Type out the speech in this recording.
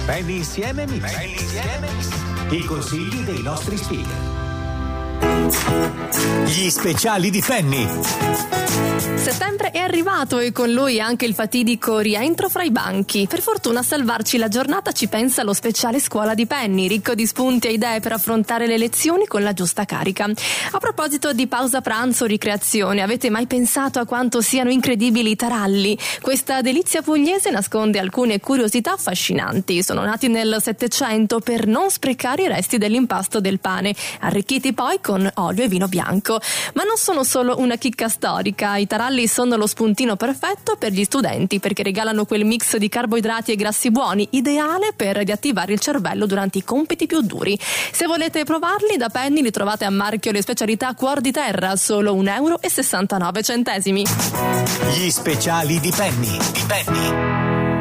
Penny insieme Mix. I consigli dei nostri speaker. Gli speciali di Penny. Settembre è arrivato e con lui anche il fatidico rientro fra i banchi. Per fortuna a salvarci la giornata ci pensa lo speciale scuola di Penny, ricco di spunti e idee per affrontare le lezioni con la giusta carica. A proposito di pausa pranzo o ricreazione, avete mai pensato a quanto siano incredibili i taralli? Questa delizia pugliese nasconde alcune curiosità affascinanti. Sono nati nel Settecento per non sprecare i resti dell'impasto del pane, arricchiti poi con olio e vino bianco. Ma non sono solo una chicca storica, i taralli sono lo spuntino perfetto per gli studenti perché regalano quel mix di carboidrati e grassi buoni, ideale per riattivare il cervello durante i compiti più duri. Se volete provarli, da Penny li trovate a marchio le specialità Cuor di Terra, solo €1,69. Gli speciali di Penny.